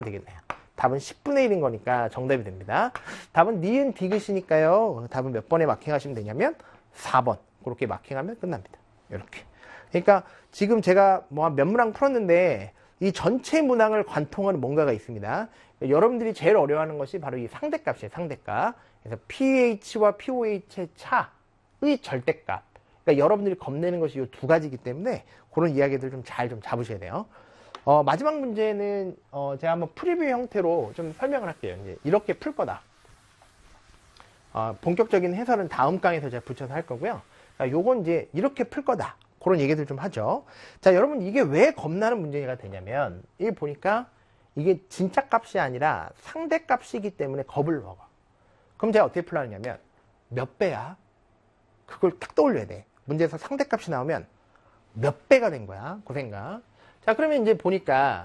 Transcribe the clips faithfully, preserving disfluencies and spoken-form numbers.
되겠네요. 답은 십분의 일인 거니까 정답이 됩니다. 답은 니은 디귿이니까요. 답은 몇 번에 마킹하시면 되냐면 사 번. 그렇게 마킹하면 끝납니다. 이렇게. 그러니까 지금 제가 뭐 몇 문항 풀었는데 이 전체 문항을 관통하는 뭔가가 있습니다. 여러분들이 제일 어려워하는 것이 바로 이 상대값이에요. 상대값. 그래서 pH와 pOH의 차의 절대값. 그러니까 여러분들이 겁내는 것이 이 두 가지이기 때문에 그런 이야기들 좀 잘 좀 잡으셔야 돼요. 어, 마지막 문제는 어, 제가 한번 프리뷰 형태로 좀 설명을 할게요. 이제 이렇게 풀 거다. 어, 본격적인 해설은 다음 강에서 제가 붙여서 할 거고요. 그러니까 요건 이제 이렇게 풀 거다. 그런 얘기들 좀 하죠. 자, 여러분 이게 왜 겁나는 문제가 되냐면 이게 보니까 이게 진짜 값이 아니라 상대 값이기 때문에 겁을 먹어. 그럼 제가 어떻게 풀라냐면 몇 배야? 그걸 딱 떠올려야 돼. 문제에서 상대 값이 나오면 몇 배가 된 거야. 그 생각. 자, 그러면 이제 보니까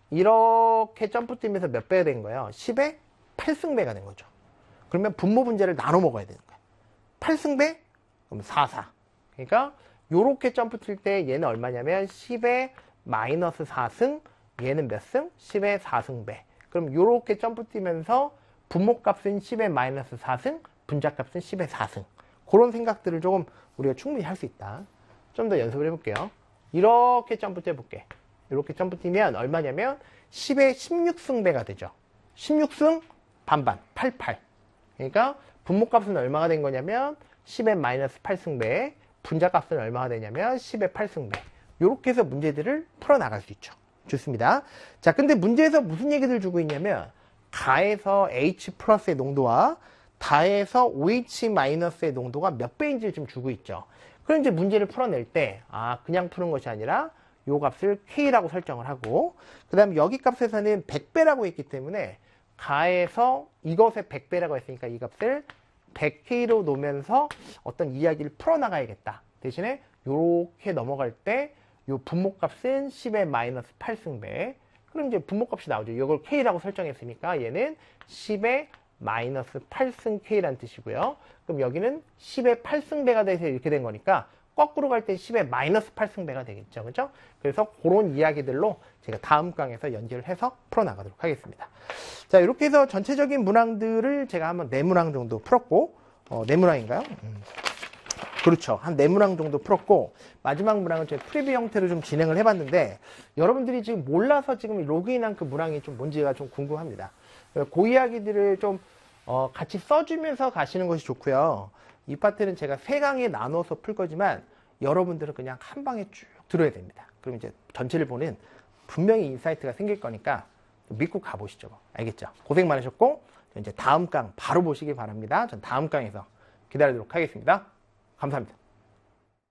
이렇게 점프 뛰면서 몇 배가 된 거예요? 십의 팔 승배가 된 거죠. 그러면 분모 분자를 나눠 먹어야 되는 거야. 팔 승배? 그럼 사, 사. 그러니까 요렇게 점프 뛸 때 얘는 얼마냐면 십의 마이너스 사 승, 얘는 몇 승? 십의 사 승배. 그럼 요렇게 점프 뛰면서 분모 값은 십의 마이너스 사 승, 분자 값은 십의 사 승. 그런 생각들을 조금 우리가 충분히 할 수 있다. 좀 더 연습을 해볼게요. 이렇게 점프 뛰어볼게. 이렇게 점프 뛰면 얼마냐면 십의 십육 승배가 되죠. 십육 승 반반, 팔, 팔. 그러니까 분모값은 얼마가 된 거냐면 십의 마이너스 팔 승배, 분자값은 얼마가 되냐면 십의 팔 승배. 이렇게 해서 문제들을 풀어나갈 수 있죠. 좋습니다. 자, 근데 문제에서 무슨 얘기를 주고 있냐면 가에서 H 플러스의 농도와 다에서 오에이치 마이너스의 농도가 몇 배인지를 좀 주고 있죠. 그럼 이제 문제를 풀어낼 때, 아, 그냥 푸는 것이 아니라 요 값을 K라고 설정을 하고, 그 다음에 여기 값에서는 백 배라고 했기 때문에 가에서 이것의 백 배라고 했으니까 이 값을 백 케이로 놓으면서 어떤 이야기를 풀어나가야겠다. 대신에 요렇게 넘어갈 때 요 분모값은 십의 마이너스 팔 승배. 그럼 이제 분모값이 나오죠. 이걸 K라고 설정했으니까 얘는 십의 마이너스 팔 승 K라는 뜻이고요. 그럼 여기는 십의 팔 승배가 돼서 이렇게 된 거니까 거꾸로 갈 때 십의 마이너스 팔 승배가 되겠죠. 그죠? 그래서 그런 이야기들로 제가 다음 강에서 연결을 해서 풀어나가도록 하겠습니다. 자, 이렇게 해서 전체적인 문항들을 제가 한번 네 문항 정도 풀었고, 어, 네 문항인가요? 음. 그렇죠. 한 네 문항 정도 풀었고, 마지막 문항은 제 프리뷰 형태로 좀 진행을 해봤는데, 여러분들이 지금 몰라서 지금 로그인한 그 문항이 좀 뭔지가 좀 궁금합니다. 그 이야기들을 좀 어, 같이 써주면서 가시는 것이 좋고요. 이 파트는 제가 세 강에 나눠서 풀 거지만 여러분들은 그냥 한 방에 쭉 들어야 됩니다. 그럼 이제 전체를 보는 분명히 인사이트가 생길 거니까 믿고 가보시죠. 알겠죠? 고생 많으셨고 이제 다음 강 바로 보시기 바랍니다. 전 다음 강에서 기다리도록 하겠습니다. 감사합니다.